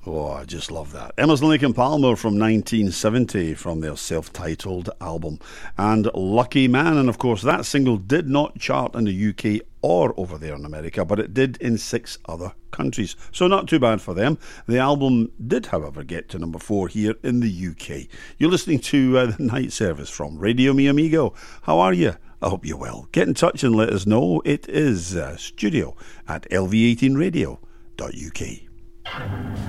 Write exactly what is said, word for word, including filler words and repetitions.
Oh, I just love that. Emerson, Lake and Palmer from nineteen seventy from their self-titled album. And Lucky Man, and of course that single did not chart in the U K or over there in America, but it did in six other countries. So not too bad for them. The album did, however, get to number four here in the U K. You're listening to uh, The Night Service from Radio Mi Amigo. How are you? I hope you're well. Get in touch and let us know. It is uh, studio at L V eighteen radio dot U K.